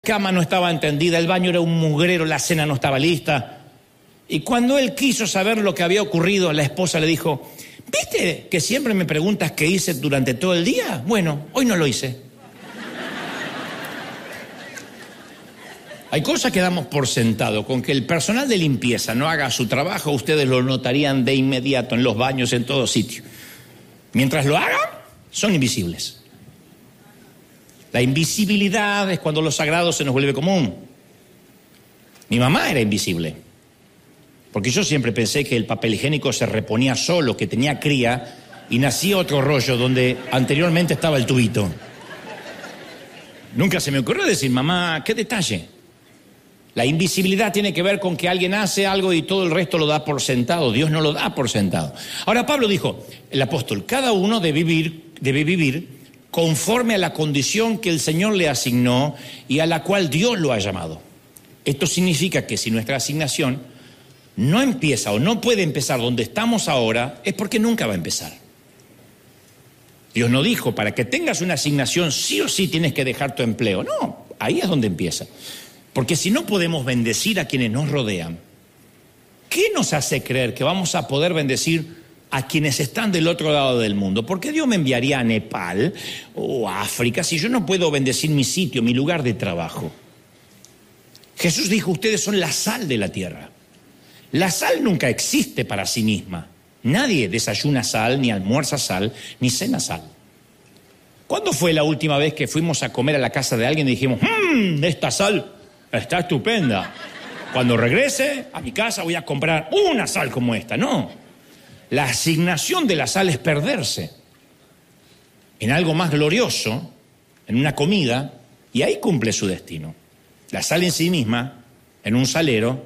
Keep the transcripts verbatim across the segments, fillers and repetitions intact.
cama no estaba tendida, el baño era un mugrero, la cena no estaba lista. Y cuando él quiso saber lo que había ocurrido, la esposa le dijo: ¿viste que siempre me preguntas qué hice durante todo el día? Bueno, hoy no lo hice. Hay cosas que damos por sentado. Con que el personal de limpieza no haga su trabajo, ustedes lo notarían de inmediato en los baños, en todo sitio. Mientras lo hagan, son invisibles. La invisibilidad es cuando lo sagrado se nos vuelve común. Mi mamá era invisible, porque yo siempre pensé que el papel higiénico se reponía solo, que tenía cría, y nacía otro rollo donde anteriormente estaba el tubito. Nunca se me ocurrió decir: mamá, qué detalle. La invisibilidad tiene que ver con que alguien hace algo y todo el resto lo da por sentado. Dios no lo da por sentado. Ahora Pablo dijo, el apóstol, cada uno debe vivir, debe vivir conforme a la condición que el Señor le asignó y a la cual Dios lo ha llamado. Esto significa que si nuestra asignación no empieza o no puede empezar donde estamos ahora, es porque nunca va a empezar. Dios no dijo, para que tengas una asignación sí o sí tienes que dejar tu empleo. No, ahí es donde empieza. Porque si no podemos bendecir a quienes nos rodean, ¿qué nos hace creer que vamos a poder bendecir a quienes están del otro lado del mundo? ¿Por qué Dios me enviaría a Nepal o a África si yo no puedo bendecir mi sitio, mi lugar de trabajo? Jesús dijo, ustedes son la sal de la tierra. La sal nunca existe para sí misma. Nadie desayuna sal, ni almuerza sal, ni cena sal. ¿Cuándo fue la última vez que fuimos a comer a la casa de alguien y dijimos, mmm, esta sal está estupenda? Cuando regrese a mi casa voy a comprar una sal como esta? No. La asignación de la sal es perderse en algo más glorioso, en una comida, y ahí cumple su destino. La sal en sí misma, en un salero,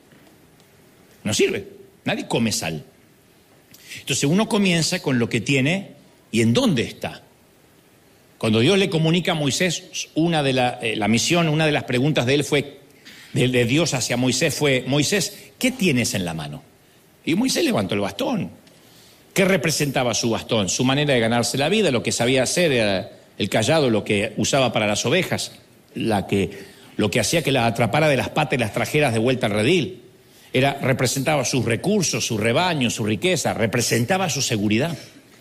no sirve. Nadie come sal. Entonces uno comienza con lo que tiene y en dónde está. Cuando Dios le comunica a Moisés, una de la, eh, la misión, una de las preguntas de él fue, de, de Dios hacia Moisés fue, Moisés, ¿qué tienes en la mano? Y Moisés levantó el bastón. ¿Qué representaba su bastón? Su manera de ganarse la vida, lo que sabía hacer, era el cayado, lo que usaba para las ovejas, la que, lo que hacía que las atrapara de las patas y las trajeras de vuelta al redil. Era, representaba sus recursos, su rebaño, su riqueza, representaba su seguridad.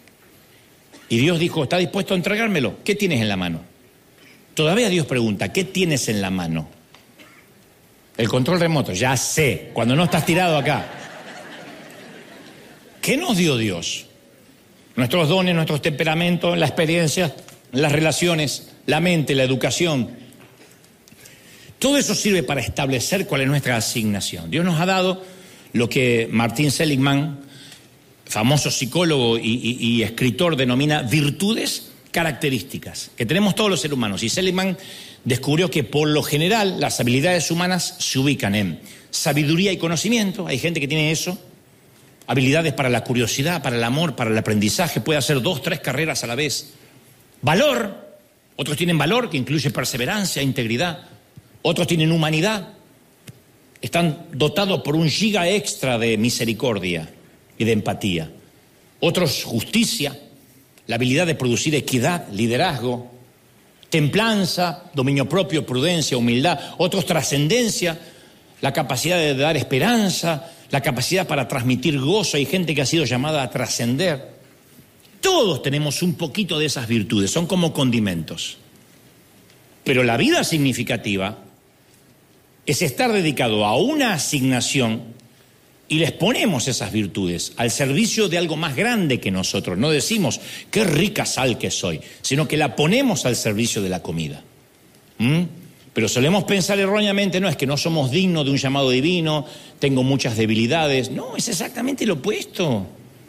Y Dios dijo, ¿está dispuesto a entregármelo? ¿Qué tienes en la mano? Todavía Dios pregunta, ¿qué tienes en la mano? El control remoto, ya sé, cuando no estás tirado acá. ¿Qué nos dio Dios? Nuestros dones, nuestros temperamentos, la experiencia, las relaciones, la mente, la educación. Todo eso sirve para establecer cuál es nuestra asignación. Dios nos ha dado lo que Martin Seligman, famoso psicólogo y, y, y escritor, denomina virtudes características, que tenemos todos los seres humanos. Y Seligman descubrió que por lo general las habilidades humanas se ubican en sabiduría y conocimiento. Hay gente que tiene eso. Habilidades para la curiosidad, para el amor, para el aprendizaje. Puede hacer dos, tres carreras a la vez. Valor. Otros tienen valor, que incluye perseverancia, integridad. Otros tienen humanidad. Están dotados por un giga extra de misericordia y de empatía. Otros, justicia, la habilidad de producir equidad, liderazgo, templanza, dominio propio, prudencia, humildad. Otros, trascendencia, la capacidad de dar esperanza, la capacidad para transmitir gozo. Hay gente que ha sido llamada a trascender. Todos tenemos un poquito de esas virtudes, son como condimentos. Pero la vida significativa es estar dedicado a una asignación y les ponemos esas virtudes al servicio de algo más grande que nosotros. No decimos, qué rica sal que soy, sino que la ponemos al servicio de la comida. ¿Mm? Pero solemos pensar erróneamente, no, es que no somos dignos de un llamado divino, tengo muchas debilidades. No, es exactamente lo opuesto.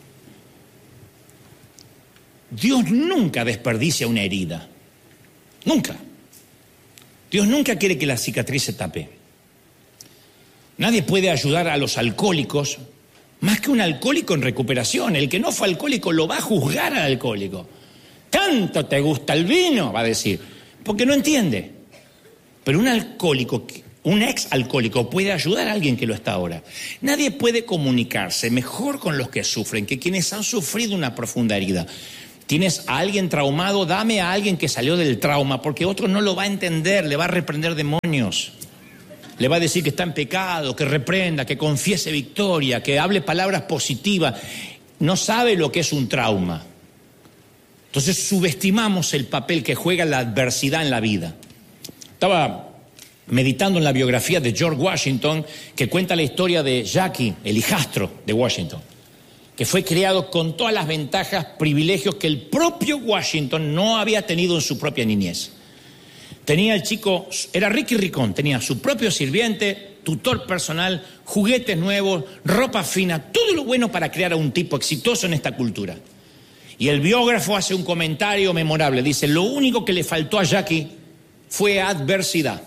Dios nunca desperdicia una herida. Nunca. Dios nunca quiere que la cicatriz se tape. Nadie puede ayudar a los alcohólicos más que un alcohólico en recuperación. El que no fue alcohólico lo va a juzgar al alcohólico. Tanto te gusta el vino, va a decir, porque no entiende. Pero un alcohólico, un ex alcohólico puede ayudar a alguien que lo está ahora. Nadie puede comunicarse mejor con los que sufren que quienes han sufrido una profunda herida. Tienes a alguien traumado, dame a alguien que salió del trauma, porque otro no lo va a entender, le va a reprender demonios. Le va a decir que está en pecado, que reprenda, que confiese victoria, que hable palabras positivas. No sabe lo que es un trauma. Entonces subestimamos el papel que juega la adversidad en la vida. Estaba meditando en la biografía de George Washington, que cuenta la historia de Jackie, el hijastro de Washington, que fue criado con todas las ventajas, privilegios que el propio Washington no había tenido en su propia niñez. Tenía el chico, era rico y ricón, tenía su propio sirviente, tutor personal, juguetes nuevos, ropa fina, todo lo bueno para crear a un tipo exitoso en esta cultura. Y el biógrafo hace un comentario memorable, dice, lo único que le faltó a Jackie fue adversidad.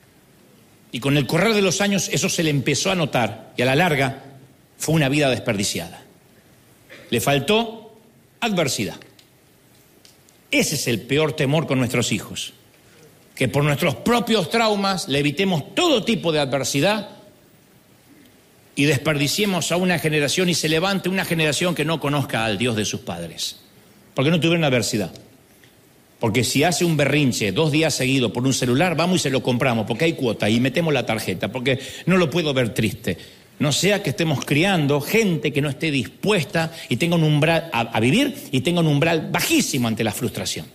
Y con el correr de los años eso se le empezó a notar y a la larga fue una vida desperdiciada. Le faltó adversidad. Ese es el peor temor con nuestros hijos. Que por nuestros propios traumas le evitemos todo tipo de adversidad y desperdiciemos a una generación y se levante una generación que no conozca al Dios de sus padres. Porque no tuvieron adversidad. Porque si hace un berrinche dos días seguidos por un celular, vamos y se lo compramos, porque hay cuota y metemos la tarjeta, porque no lo puedo ver triste. No sea que estemos criando gente que no esté dispuesta y tenga un umbral a, a vivir y tenga un umbral bajísimo ante la frustración.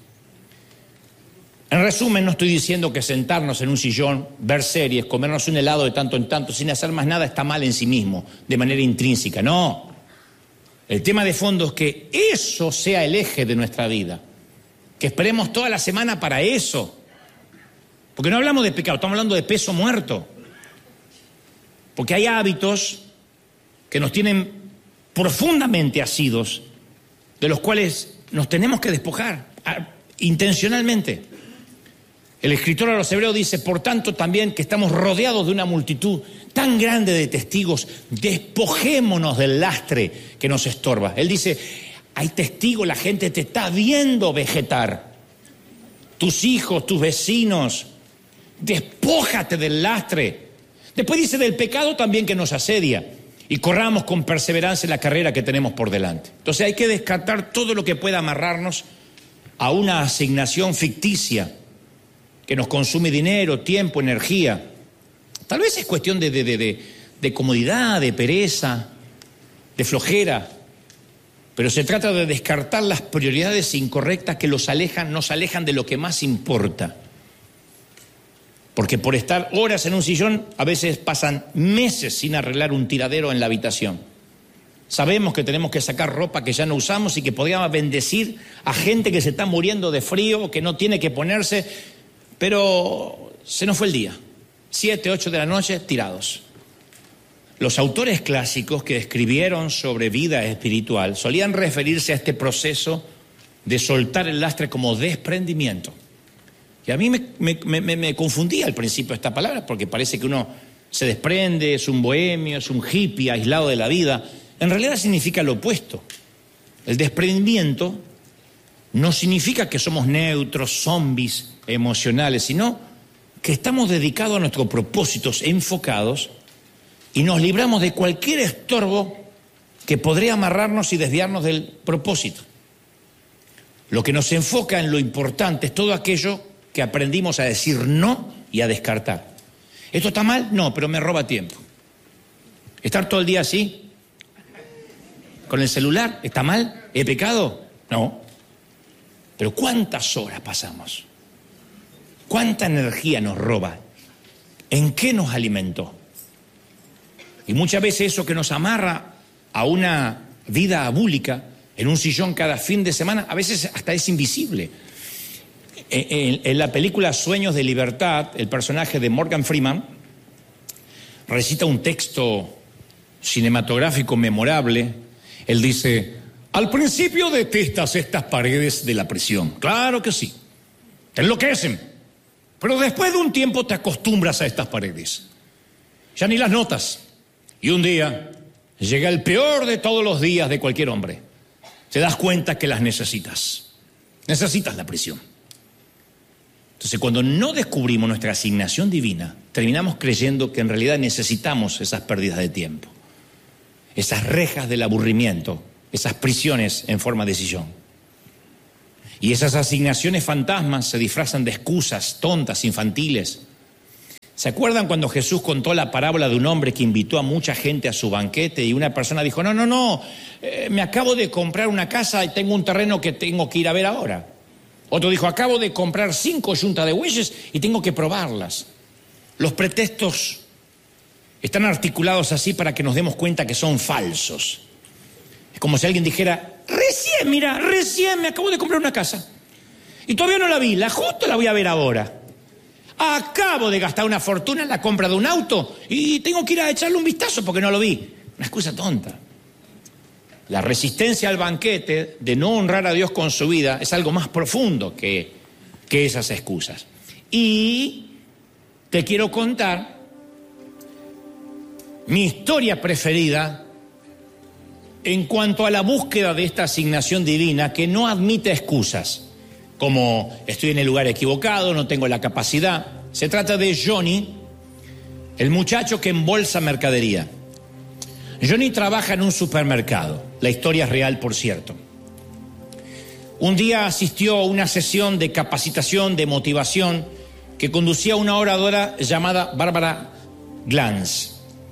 En resumen, no estoy diciendo que sentarnos en un sillón, ver series, comernos un helado de tanto en tanto sin hacer más nada está mal en sí mismo, de manera intrínseca. No. El tema de fondo es que eso sea el eje de nuestra vida. Que esperemos toda la semana para eso. Porque no hablamos de pecado, estamos hablando de peso muerto. Porque hay hábitos que nos tienen profundamente asidos, de los cuales nos tenemos que despojar intencionalmente. El escritor a los Hebreos dice, por tanto también que estamos rodeados de una multitud tan grande de testigos, despojémonos del lastre que nos estorba. Él dice, hay testigos, la gente te está viendo vegetar. Tus hijos, tus vecinos, despójate del lastre. Después dice del pecado también que nos asedia y corramos con perseverancia la carrera que tenemos por delante. Entonces hay que descartar todo lo que pueda amarrarnos a una asignación ficticia que nos consume dinero, tiempo, energía. Tal vez es cuestión de, de, de, de, de comodidad, de pereza, de flojera, pero se trata de descartar las prioridades incorrectas que los alejan, nos alejan de lo que más importa. Porque por estar horas en un sillón, a veces pasan meses sin arreglar un tiradero en la habitación. Sabemos que tenemos que sacar ropa que ya no usamos y que podríamos bendecir a gente que se está muriendo de frío, que no tiene que ponerse, pero se nos fue el día. Siete, ocho de la noche, tirados. Los autores clásicos que escribieron sobre vida espiritual solían referirse a este proceso de soltar el lastre como desprendimiento. Y a mí me, me, me, me confundía al principio esta palabra, porque parece que uno se desprende, es un bohemio, es un hippie aislado de la vida. En realidad significa lo opuesto. El desprendimiento no significa que somos neutros, zombies emocionales, sino que estamos dedicados a nuestros propósitos enfocados y nos libramos de cualquier estorbo que podría amarrarnos y desviarnos del propósito. Lo que nos enfoca en lo importante es todo aquello que aprendimos a decir no y a descartar. ¿Esto está mal? No, pero me roba tiempo. ¿Estar todo el día así? ¿Con el celular? ¿Está mal? ¿He pecado? No. Pero ¿cuántas horas pasamos? ¿Cuánta energía nos roba? ¿En qué nos alimentó? Y muchas veces eso que nos amarra a una vida abúlica, en un sillón cada fin de semana, a veces hasta es invisible. En, en la película Sueños de Libertad, el personaje de Morgan Freeman recita un texto cinematográfico memorable. Él dice, al principio detestas estas paredes de la prisión. Claro que sí, te enloquecen, pero después de un tiempo te acostumbras a estas paredes. Ya ni las notas. Y un día llega el peor de todos los días de cualquier hombre. Te das cuenta que las necesitas. Necesitas la prisión. Entonces, cuando no descubrimos nuestra asignación divina, terminamos creyendo que en realidad necesitamos esas pérdidas de tiempo, esas rejas del aburrimiento, esas prisiones en forma de sillón. Y esas asignaciones fantasmas se disfrazan de excusas tontas, infantiles. ¿Se acuerdan cuando Jesús contó la parábola de un hombre que invitó a mucha gente a su banquete y una persona dijo, no, no, no, eh, me acabo de comprar una casa y tengo un terreno que tengo que ir a ver ahora? Otro dijo, acabo de comprar cinco yuntas de bueyes y tengo que probarlas. Los pretextos están articulados así para que nos demos cuenta que son falsos. Es como si alguien dijera, recién, mira, recién me acabo de comprar una casa. Y todavía no la vi, la justo la voy a ver ahora. Acabo de gastar una fortuna en la compra de un auto y tengo que ir a echarle un vistazo porque no lo vi. Una excusa tonta. La resistencia al banquete de no honrar a Dios con su vida es algo más profundo que, que esas excusas. Y te quiero contar mi historia preferida en cuanto a la búsqueda de esta asignación divina que no admite excusas, como estoy en el lugar equivocado, no tengo la capacidad. Se trata de Johnny, el muchacho que embolsa mercadería. Johnny trabaja en un supermercado, la historia es real, por cierto. Un día asistió a una sesión de capacitación, de motivación, que conducía una oradora llamada Barbara Glantz.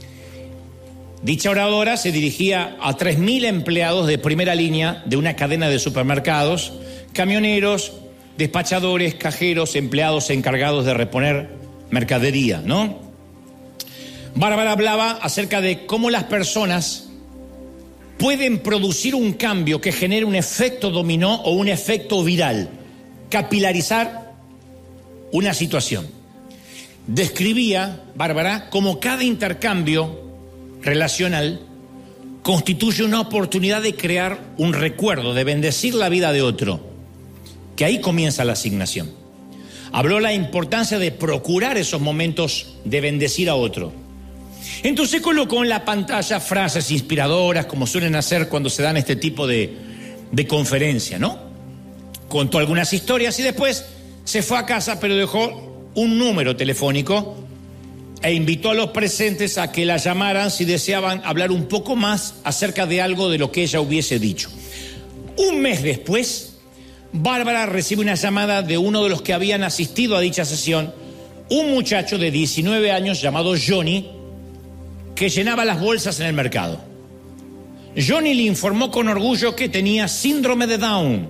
Dicha oradora se dirigía a tres mil empleados de primera línea de una cadena de supermercados, camioneros, despachadores, cajeros, empleados encargados de reponer mercadería, ¿no? Bárbara hablaba acerca de cómo las personas pueden producir un cambio que genere un efecto dominó o un efecto viral, capilarizar una situación. Describía, Bárbara, cómo cada intercambio relacional constituye una oportunidad de crear un recuerdo, de bendecir la vida de otro, que ahí comienza la asignación. Habló la importancia de procurar esos momentos de bendecir a otro. Entonces colocó en la pantalla frases inspiradoras, como suelen hacer cuando se dan este tipo de, de conferencia, ¿no? Contó algunas historias y después se fue a casa, pero dejó un número telefónico e invitó a los presentes a que la llamaran si deseaban hablar un poco más acerca de algo de lo que ella hubiese dicho. Un mes después, Bárbara recibe una llamada de uno de los que habían asistido a dicha sesión, un muchacho de diecinueve años llamado Johnny, que llenaba las bolsas en el mercado. Johnny le informó con orgullo que tenía síndrome de Down.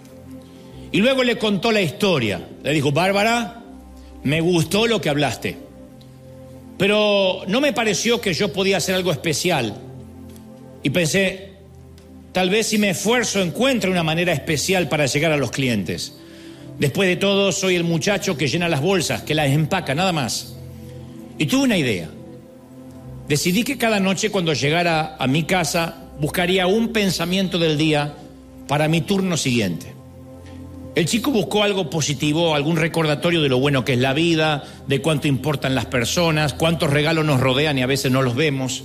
Y luego le contó la historia. Le dijo, Bárbara, me gustó lo que hablaste, pero no me pareció que yo podía hacer algo especial. Y pensé, tal vez si me esfuerzo encuentre una manera especial para llegar a los clientes. Después de todo, soy el muchacho que llena las bolsas, que las empaca, nada más. Y tuve una idea. Decidí que cada noche cuando llegara a mi casa buscaría un pensamiento del día para mi turno siguiente. El chico buscó algo positivo, algún recordatorio de lo bueno que es la vida, de cuánto importan las personas, cuántos regalos nos rodean y a veces no los vemos.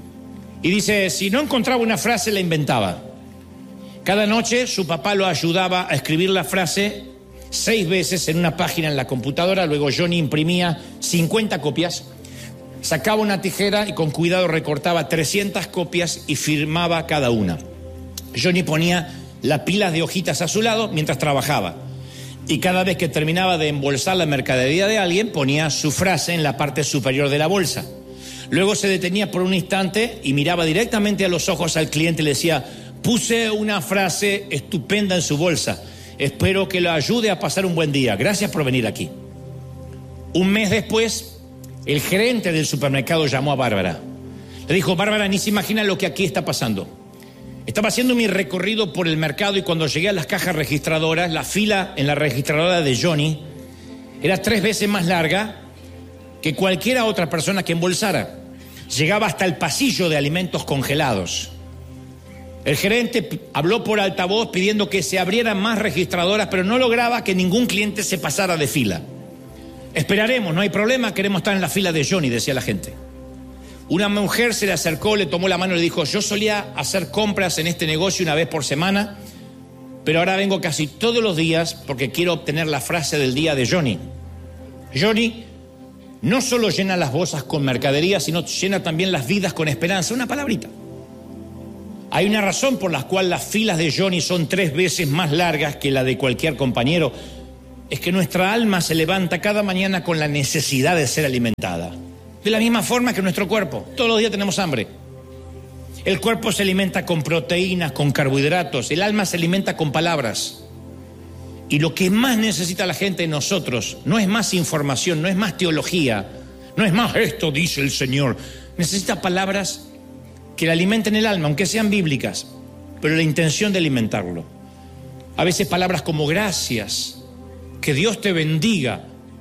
Y dice, si no encontraba una frase, la inventaba. Cada noche su papá lo ayudaba a escribir la frase seis veces en una página en la computadora, luego Johnny imprimía cincuenta copias, sacaba una tijera y con cuidado recortaba trescientas copias y firmaba cada una. Johnny ponía las pilas de hojitas a su lado mientras trabajaba. Y cada vez que terminaba de embolsar la mercadería de alguien, ponía su frase en la parte superior de la bolsa. Luego se detenía por un instante y miraba directamente a los ojos al cliente y le decía, puse una frase estupenda en su bolsa. Espero que lo ayude a pasar un buen día. Gracias por venir aquí. Un mes después, el gerente del supermercado llamó a Bárbara. Le dijo, Bárbara, ni se imagina lo que aquí está pasando. Estaba haciendo mi recorrido por el mercado y cuando llegué a las cajas registradoras, la fila en la registradora de Johnny era tres veces más larga que cualquier otra persona que embolsara. Llegaba hasta el pasillo de alimentos congelados. El gerente habló por altavoz pidiendo que se abrieran más registradoras, pero no lograba que ningún cliente se pasara de fila. Esperaremos, no hay problema, queremos estar en la fila de Johnny, decía la gente. Una mujer se le acercó, le tomó la mano y le dijo, yo solía hacer compras en este negocio una vez por semana, pero ahora vengo casi todos los días porque quiero obtener la frase del día de Johnny. Johnny no solo llena las bolsas con mercadería, sino llena también las vidas con esperanza, una palabrita. Hay una razón por la cual las filas de Johnny son tres veces más largas que la de cualquier compañero. Es que nuestra alma se levanta cada mañana con la necesidad de ser alimentada. De la misma forma que nuestro cuerpo. Todos los días tenemos hambre. El cuerpo se alimenta con proteínas, con carbohidratos. El alma se alimenta con palabras. Y lo que más necesita la gente de nosotros no es más información, no es más teología, no es más esto dice el Señor. Necesita palabras que le alimenten el alma, aunque sean bíblicas, pero la intención de alimentarlo. A veces palabras como gracias, que Dios te bendiga.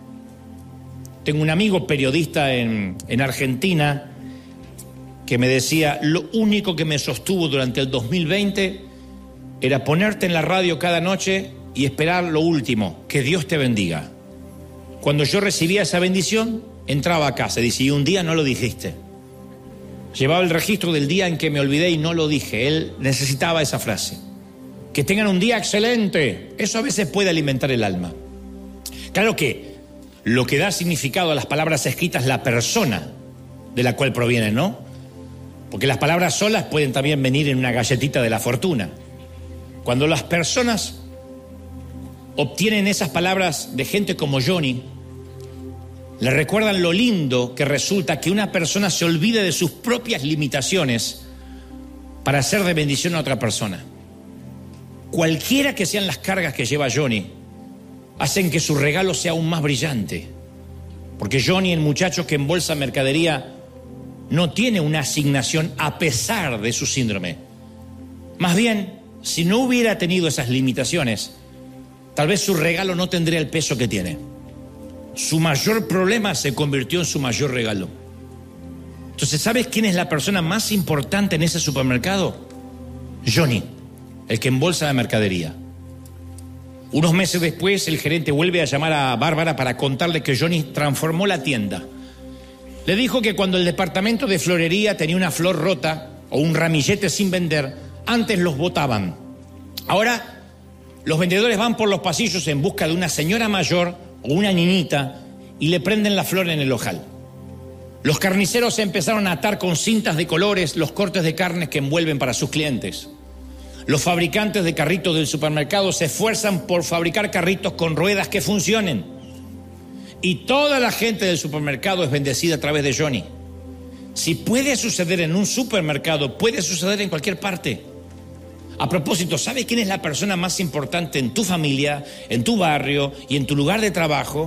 Tengo un amigo periodista en, en Argentina que me decía, lo único que me sostuvo durante el dos mil veinte era ponerte en la radio cada noche y esperar lo último, que Dios te bendiga. Cuando yo recibía esa bendición, entraba a casa, dice, y un día no lo dijiste. Llevaba el registro del día en que me olvidé y no lo dije. Él necesitaba esa frase. Que tengan un día excelente. Eso a veces puede alimentar el alma. Claro que lo que da significado a las palabras escritas es la persona de la cual provienen, ¿no? Porque las palabras solas pueden también venir en una galletita de la fortuna. Cuando las personas obtienen esas palabras de gente como Johnny, le recuerdan lo lindo que resulta que una persona se olvide de sus propias limitaciones para ser de bendición a otra persona. Cualquiera que sean las cargas que lleva Johnny, hacen que su regalo sea aún más brillante. Porque Johnny, el muchacho que embolsa mercadería, no tiene una asignación a pesar de su síndrome. Más bien, si no hubiera tenido esas limitaciones, tal vez su regalo no tendría el peso que tiene. Su mayor problema se convirtió en su mayor regalo. Entonces, ¿sabes quién es la persona más importante en ese supermercado? Johnny, el que embolsa la mercadería. Unos meses después, el gerente vuelve a llamar a Bárbara para contarle que Johnny transformó la tienda. Le dijo que cuando el departamento de florería tenía una flor rota o un ramillete sin vender, antes los botaban. Ahora, los vendedores van por los pasillos en busca de una señora mayor o una niñita y le prenden la flor en el ojal. Los carniceros empezaron a atar con cintas de colores los cortes de carnes que envuelven para sus clientes. Los fabricantes de carritos del supermercado se esfuerzan por fabricar carritos con ruedas que funcionen. Y toda la gente del supermercado es bendecida a través de Johnny. Si puede suceder en un supermercado, puede suceder en cualquier parte. A propósito, ¿sabes quién es la persona más importante en tu familia, en tu barrio y en tu lugar de trabajo?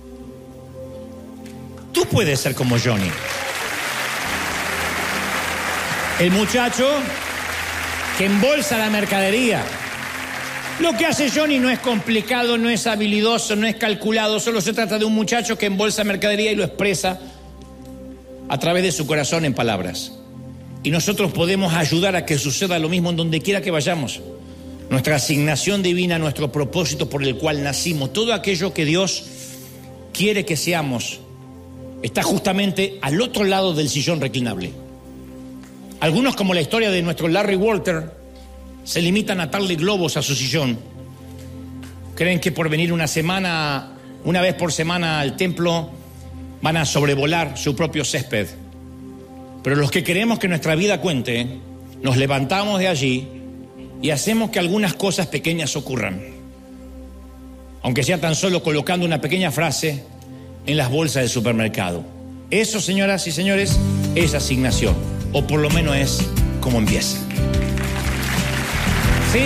Tú puedes ser como Johnny. El muchacho que embolsa la mercadería. Lo que hace Johnny no es complicado, no es habilidoso, no es calculado, solo se trata de un muchacho que embolsa mercadería y lo expresa a través de su corazón en palabras. Y nosotros podemos ayudar a que suceda lo mismo en donde quiera que vayamos. Nuestra asignación divina, nuestro propósito por el cual nacimos, todo aquello que Dios quiere que seamos, está justamente al otro lado del sillón reclinable. Algunos, como la historia de nuestro Larry Walter, se limitan a atarle globos a su sillón. Creen que por venir una semana, una vez por semana al templo, van a sobrevolar su propio césped. Pero los que queremos que nuestra vida cuente, nos levantamos de allí y hacemos que algunas cosas pequeñas ocurran. Aunque sea tan solo colocando una pequeña frase en las bolsas del supermercado. Eso, señoras y señores, es asignación. O por lo menos es como empieza. ¿Sí?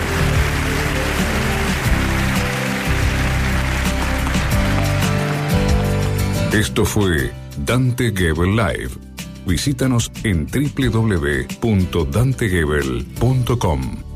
Esto fue Dante Gebel Live. Visítanos en doble u doble u doble u punto dante gebel punto com.